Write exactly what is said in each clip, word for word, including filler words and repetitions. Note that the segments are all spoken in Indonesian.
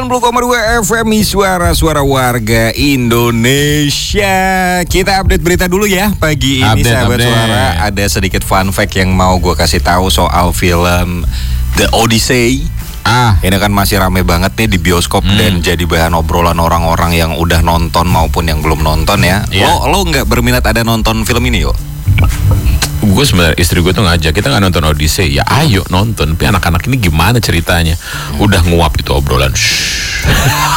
sembilan puluh koma dua F M Suara-suara warga Indonesia. Kita update berita dulu ya pagi ini, update, sahabat update. suara. Ada sedikit fun fact yang mau gue kasih tahu soal film The Odyssey. Ah, Ini kan masih rame banget nih di bioskop Hmm. dan jadi bahan obrolan orang-orang yang udah nonton maupun yang belum nonton ya. Iya. Lo lo nggak berminat ada nonton film ini yuk? gue sebenarnya istri gue tuh ngajak kita nggak nonton Odyssey. Ya ayo nonton. Tapi anak-anak ini gimana ceritanya? Udah nguap itu obrolan. Shhh.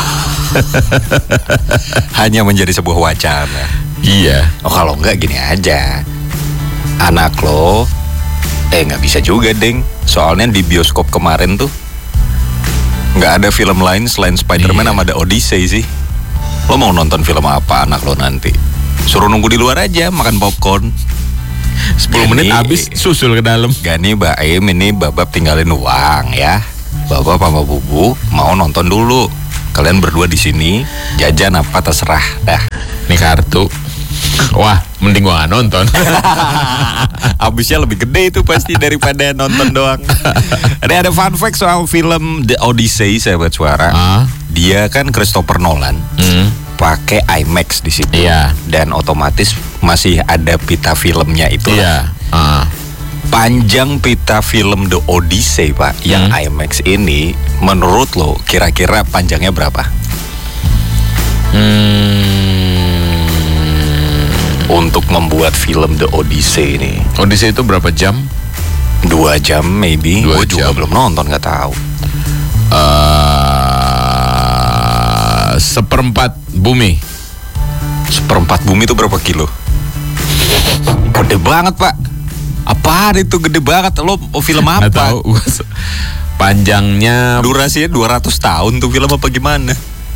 Hanya menjadi sebuah wacana. Iya. Oh kalau enggak gini aja, anak lo, eh nggak bisa juga deng. Soalnya di bioskop kemarin tuh nggak ada film lain selain Spider-Man Iya. sama The Odyssey sih. Lo mau nonton film apa anak lo nanti? Suruh nunggu di luar aja makan popcorn. sepuluh Gani, menit habis susul ke dalam. Gani Baim ini babab tinggalin uang ya. Babab sama Bubu mau nonton dulu. Kalian berdua di sini jajan apa terserah dah. Nih kartu. Wah, mending gua nggak nonton. Habisnya lebih gede itu pasti daripada nonton doang. Ada ada fun fact soal film The Odyssey, sahabat suara. Ah. Dia kan Christopher Nolan, Hmm. pakai IMAX di situ. Iya. Dan otomatis masih ada pita filmnya itu. Iya. Ah. Panjang pita film The Odyssey, Pak, yang Hmm. IMAX ini, menurut lo kira-kira panjangnya berapa? Hmm. Untuk membuat film The Odyssey ini? Odyssey itu berapa jam? Dua jam maybe. Dua Gue juga jam. belum nonton, nggak tahu. Uh, seperempat bumi. Seperempat bumi itu berapa kilo? Gede banget, Pak. Apaan itu gede banget? Lo oh, film apa? Nggak tahu. Panjangnya Durasinya dua ratus tahun tuh film apa gimana?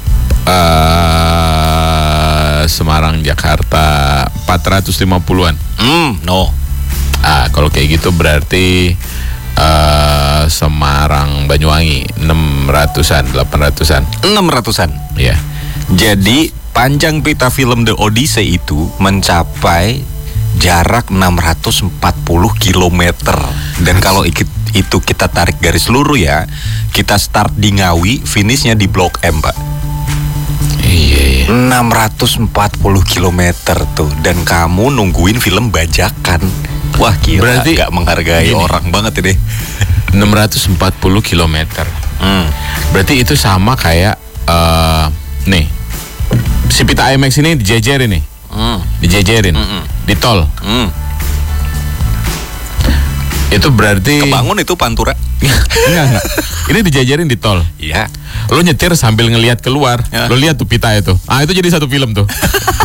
uh, Semarang Jakarta empat ratus lima puluhan. Hmm, no. Ah, kalau kayak gitu berarti uh, Semarang Banyuwangi enam ratusan, delapan ratusan. enam ratusan. Ya. Jadi panjang pita film The Odyssey itu mencapai jarak enam ratus empat puluh kilometer. Dan kalau ikut itu kita tarik garis lurus ya, kita start di Ngawi, finishnya di Blok M, Pak. Iya, iya. enam ratus empat puluh kilometer tuh. Dan kamu nungguin film bajakan. Wah gila, Berarti gak menghargai gini. orang banget ini. enam ratus empat puluh kilometer. Hmm. Berarti itu sama kayak uh, nih. Si pita IMAX ini dijejerin nih. Hmm. Dijejerin Mm-mm. di tol. Hmm. Itu berarti Kebangun itu Pantura. enggak, enggak. Ini dijejerin di tol. Iya. Lo nyetir sambil ngelihat keluar. Ya. Lo lihat tuh pita itu. Ah, itu jadi satu film tuh.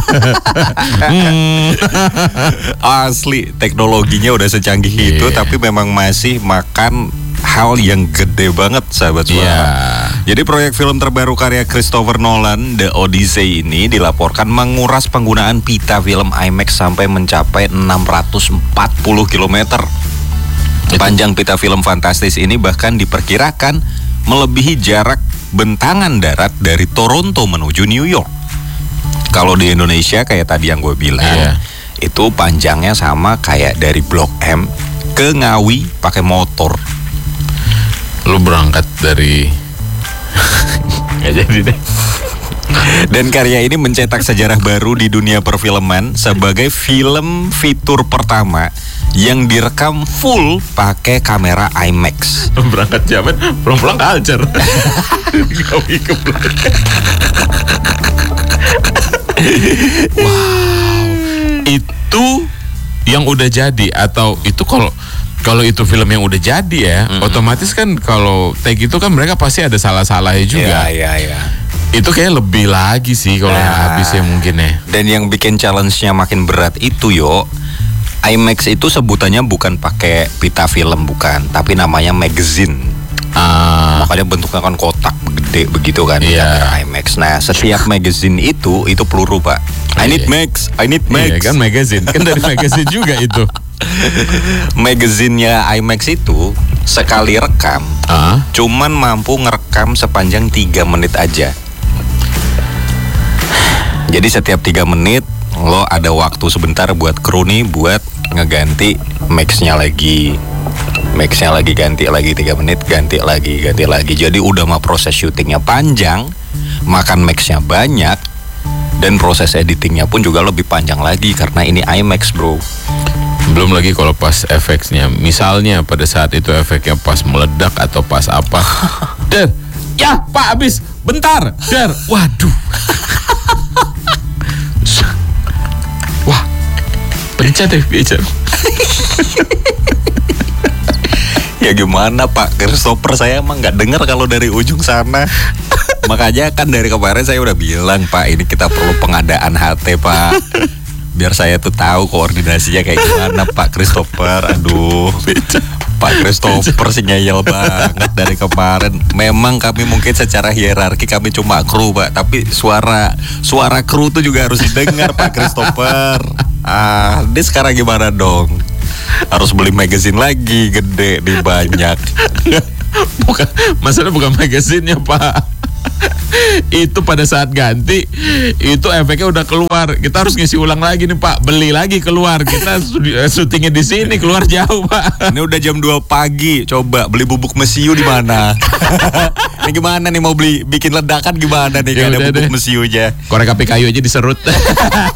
Hmm. Asli teknologinya udah secanggih itu, Iya. tapi memang masih makan hal yang gede banget, sahabat suara. Iya. Jadi proyek film terbaru karya Christopher Nolan, The Odyssey ini dilaporkan menguras penggunaan pita film IMAX sampai mencapai enam ratus empat puluh kilometer. Panjang pita film fantastis ini bahkan diperkirakan melebihi jarak bentangan darat dari Toronto menuju New York. Kalau di Indonesia kayak tadi yang gue bilang, Iya. itu panjangnya sama kayak dari Blok M ke Ngawi pakai motor. Lo berangkat dari nggak jadi deh. Dan karya ini mencetak sejarah baru di dunia perfilman sebagai film fitur pertama yang direkam full pakai kamera IMAX. Berangkat zaman pulang-pulang culture. Ngawi ke belakang. Wow. Itu yang udah jadi atau itu kalau kalau itu film yang udah jadi ya, Mm-mm. otomatis kan kalau take itu kan mereka pasti ada salah-salahnya juga. Iya, iya, iya. Itu kayak lebih lagi sih kalau yang Nah. habisnya mungkin ya. Dan yang bikin challenge-nya makin berat itu yo, IMAX itu sebutannya bukan pakai pita film bukan, tapi namanya magazine. Ah, Makanya bentuknya kan kotak gede begitu kan, Iya. kamera IMAX. Nah, setiap magazine itu itu peluru, Pak. I need Iya. Max, I need iya Max. kan magazine, kan dari magazine juga itu. Magazinnya IMAX itu sekali rekam Ah, cuman mampu ngerekam sepanjang tiga menit aja. Jadi setiap tiga menit lo ada waktu sebentar buat kru nih buat ngeganti max-nya lagi. Max-nya lagi ganti lagi tiga menit, ganti lagi, ganti lagi. Jadi udah mah proses syutingnya panjang, makan Max-nya banyak, dan proses editingnya pun juga lebih panjang lagi karena ini IMAX, bro. Belum lagi kalau pas efeknya, misalnya pada saat itu efeknya pas meledak atau pas apa, der, ya Pak habis, bentar, der, waduh, wah, pencet deh, pencet. Ya gimana Pak Christopher, saya emang nggak dengar kalau dari ujung sana. Makanya kan dari kemarin saya udah bilang, Pak, ini kita perlu pengadaan H T, Pak. Biar saya tuh tahu koordinasinya kayak gimana, Pak Christopher. Aduh, Pak Christopher sih ngeyel banget dari kemarin. Memang kami mungkin secara hierarki kami cuma kru, Pak, tapi suara suara kru tuh juga harus didengar, Pak Christopher. Ah, ini sekarang gimana dong? Harus beli magazine lagi, gede nih, banyak. Bukan, masalah bukan magazinnya, Pak. Itu pada saat ganti itu efeknya udah keluar, kita harus ngisi ulang lagi nih, Pak, beli lagi keluar, kita syutingnya di sini keluar jauh, Pak. Ini udah jam dua pagi, coba beli bubuk mesiu di mana? Ini gimana nih, mau beli bikin ledakan gimana nih, Ya gak ada udah bubuk deh. mesiunya. Korek api kayu aja diserut.